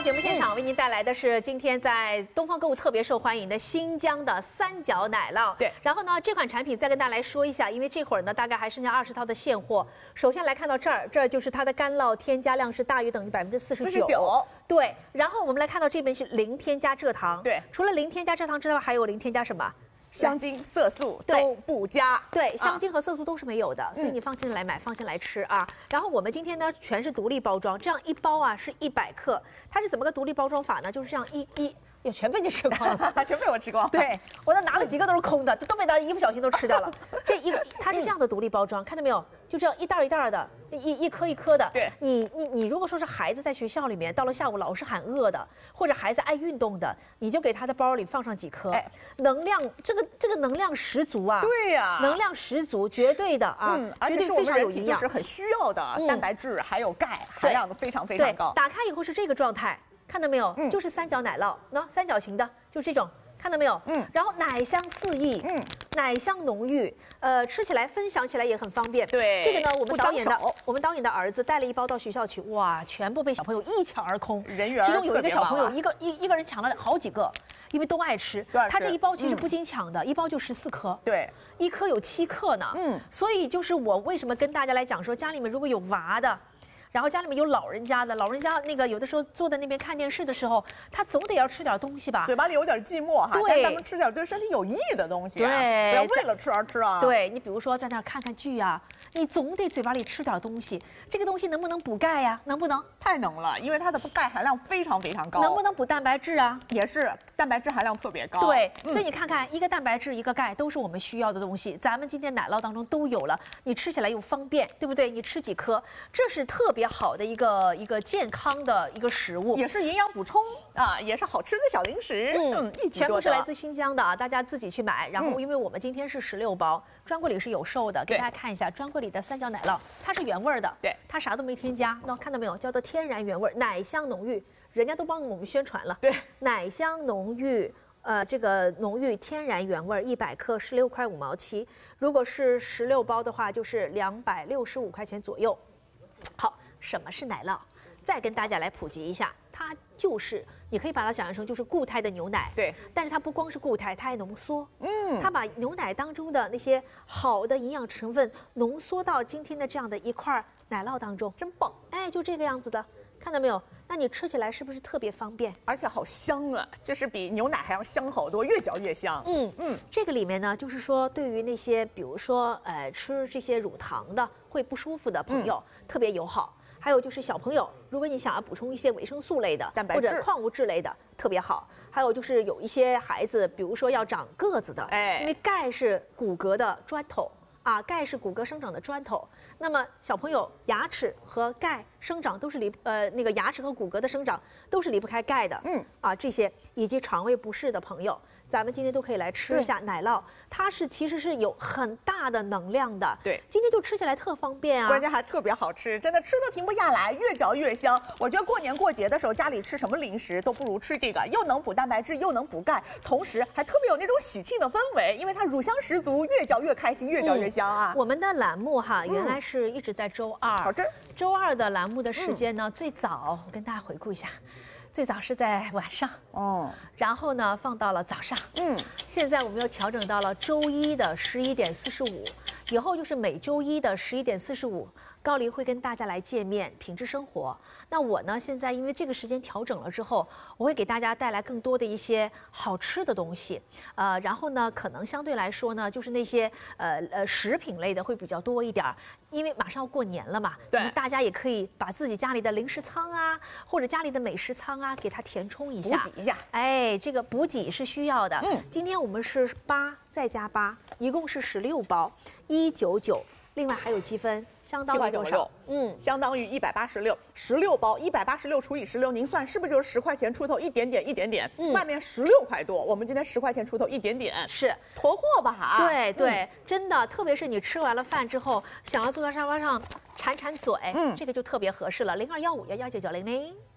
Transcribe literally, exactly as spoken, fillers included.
节目现场为您带来的是今天在东方购物特别受欢迎的新疆的三角奶酪。 对， 然后呢，这款产品再跟大家来说一下，因为这会儿呢大概还剩下二十套的现货。首先来看到这儿，这就是它的干酪添加量是大于等于百分之四十九。对，然后我们来看到这边是零添加蔗糖。 对， 除了零添加蔗糖之外，还有零添加什么？ 香精、色素都不加， 对，香精和色素都是没有的，啊、所以你放心的来买，放心来吃啊。然后我们今天呢，全是独立包装，这样一包啊是一百克，它是怎么个独立包装法呢？就是这样一一。 也全被你吃光了， 全被我吃光。 对，我那拿了几个都是空的，都被他一不小心都吃掉了。这一个它是这样的独立包装，看到没有？就这样一袋一袋的，一一颗一颗的。 对， 你你你如果说是孩子在学校里面，到了下午老是喊饿的，或者孩子爱运动的，你就给他的包里放上几颗，哎，能量这个这个能量十足啊。 对呀， 能量十足，绝对的啊， 嗯，而且是我们人体就是很需要的蛋白质还有钙含量都非常非常高。 打开以后是这个状态。 看到没有？嗯，就是三角奶酪，喏，三角形的，就这种，看到没有？嗯，然后奶香四溢，嗯，奶香浓郁，呃，吃起来分享起来也很方便。 对， 这个呢，我们导演的我们导演的儿子带了一包到学校去，哇，全部被小朋友一抢而空， 人缘。 其中有一个小朋友，一个一一个人抢了好几个，因为都爱吃。他这一包其实不经抢的，一包就十四颗， 对， 一颗有七克呢。嗯，所以就是我为什么跟大家来讲说，家里面如果有娃的。 然后家里面有老人家的，老人家那个有的时候坐在那边看电视的时候，他总得要吃点东西吧， 嘴巴里有点寂寞哈， 对， 但咱们吃点对身体有益的东西、啊， 对， 不要为了吃而吃啊。 对你比如说在那儿看看剧啊，你总得嘴巴里吃点东西，这个东西能不能补钙呀、啊？能不能？ 太能了，因为它的钙含量非常非常高。 能不能补蛋白质啊？ 也是，蛋白质含量特别高。 对，嗯、所以你看看，一个蛋白质，一个钙，都是我们需要的东西。咱们今天奶酪当中都有了，你吃起来又方便，对不对？你吃几颗，这是特别好的一个。 呃，一个健康的一个食物， 也是营养补充啊，也是好吃的小零食。嗯，嗯一全部是来自新疆的啊，大家自己去买。然后，因为我们今天是十六包，专柜里是有售的，给大家看一下专柜里的三角奶酪，它是原味的， 对， 它啥都没添加。那看到没有？叫做天然原味，奶香浓郁，人家都帮我们宣传了。 对， 奶香浓郁。 呃，这个浓郁天然原味一百克十六块五毛七，如果是十六包的话，就是两百六十五块钱左右。好，什么是奶酪？再跟大家来普及一下，它就是你可以把它想象成就是固态的牛奶， 对。 但是它不光是固态，它还浓缩，嗯，它把牛奶当中的那些好的营养成分浓缩到今天的这样的一块奶酪当中， 真棒！ 哎，就这个样子的，看到没有？ 那你吃起来是不是特别方便？ 而且好香啊，就是比牛奶还要香好多，越嚼越香。 嗯嗯，这个里面呢，就是说对于那些比如说呃吃这些乳糖的会不舒服的朋友、嗯、特别友好。还有就是小朋友，如果你想要补充一些维生素类的蛋白质或者矿物质类的，特别好。还有就是有一些孩子，比如说要长个子的，哎，因为钙是骨骼的砖头。 啊，钙是骨骼生长的砖头。那么小朋友牙齿和钙生长都是离呃那个牙齿和骨骼的生长都是离不开钙的。嗯，啊这些以及肠胃不适的朋友，咱们今天都可以来吃一下奶酪，它是其实是有很大的能量的。 对， 今天就吃起来特方便啊， 关键还特别好吃，真的吃都停不下来，越嚼越香。我觉得过年过节的时候家里吃什么零食都不如吃这个，又能补蛋白质，又能补钙，同时还特别有那种喜庆的氛围，因为它乳香十足，越嚼越开心，越嚼越香。 香啊！ 我们的栏目哈，原来是一直在周二。 好吃。 周二的栏目的时间呢，最早我跟大家回顾一下，最早是在晚上哦，然后呢放到了早上。嗯，现在我们又调整到了周一的十一点四十五，以后就是每周一的十一点四十五。 高黎会跟大家来见面，品质生活。那我呢，现在因为这个时间调整了之后，我会给大家带来更多的一些好吃的东西，呃，然后呢，可能相对来说呢，就是那些呃呃食品类的会比较多一点儿，因为马上要过年了嘛， 对， 大家也可以把自己家里的零食仓啊，或者家里的美食仓啊，给它填充一下， 补给一下。哎， 这个补给是需要的。嗯，今天我们是八再加八，一共是十六包，一九九，另外还有积分。 相当于多少？ 嗯，相当于一百八十六，十六包，一百八十六除以十六，您算是不是就是十块钱出头一点点一点点？嗯，外面十六块多，我们今天十块钱出头一点点， 是囤货吧？ 对对，嗯、真的，特别是你吃完了饭之后，想要坐在沙发上馋馋嘴，嗯，这个就特别合适了。零二幺五幺幺九九零零。